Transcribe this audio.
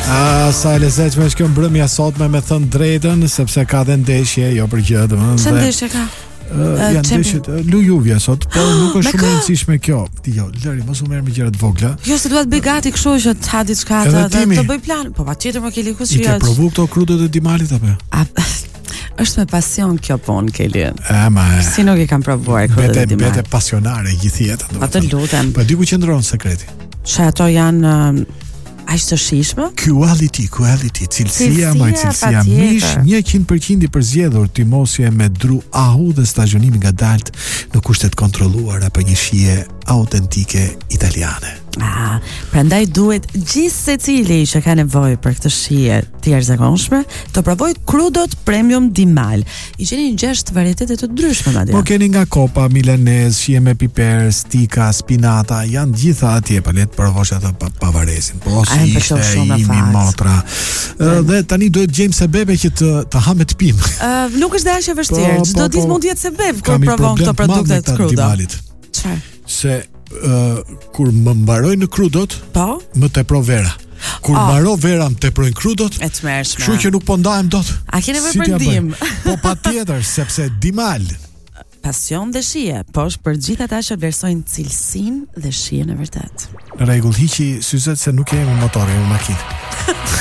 Sa e lezetshme është kjo mbrëmja sotme, me thënë drejtën, sepse ka dhe ndeshje, jo për gjë, domethënë. Çfarë ndeshje ka? Janë ndeshjet Lujuvja sot, po nuk është shumë e rëndësishme kjo. Jo, lëri, mos u merr me gjëra të vogla. Jo, se duhet bëj gati kështu që të ha diçka të bëj plan. Po patjetër më Keli kush I ke provu këto krudët e Dimalit apo? Është me pasion kjo punë, Keli. Si nuk i kam provuar krudët e Dimalit. Bete pasionare gjithë jetën. Atë lutem. Po di ku qëndron sekreti? Që ato janë aq të shijshme? Quality, cilësia, mish 100% i përzgjedhur, timosje me dru ahu dhe stazionimi ngadalt në kushte të kontrolluara për një shije autentike italiane. Prandaj duhet gjithë secili që ka nevojë për këtë shije të jashtëzakonshme të provoj krudot premium Dimal. I gjeni 6 varietete të ndryshme madje. Po keni nga kopa, milanez, shije me piper, stika, spinata, janë gjitha atje, pa le të provosh ato pavaresin. Po si ishte imi motra. Dhe tani duhet gjejmë sebebe që të ha me të pim. Nuk është dashje vështirë. Çdo ditë mund të jetë sebeb kur provon këto produkte të kruda. Çfarë? Se kur më mbaroj në krudot, po? Më tepro vera. Kur mbaro vera më teprojnë krudot, e tmerrshme. Kështu që nuk po ndahem dot. A ke nevojë për ndim? Po patjetër, sepse Dimal pasion dhe shije, po është për gjithë ata që vlerësojnë cilësinë dhe shijen e vërtet. Rregull, hiqi syzet se nuk jemi motor, jemi makinë.